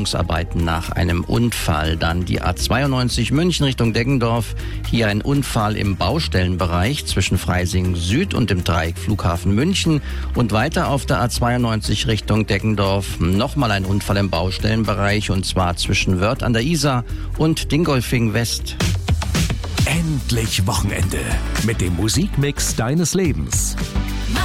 Renovierungsarbeiten nach einem Unfall. Dann die A92 München Richtung Deggendorf. Hier ein Unfall im Baustellenbereich zwischen Freising Süd und dem Dreieck Flughafen München. Und weiter auf der A92 Richtung Deggendorf nochmal ein Unfall im Baustellenbereich, und zwar zwischen Wörth an der Isar und Dingolfing West. Endlich Wochenende mit dem Musikmix deines Lebens.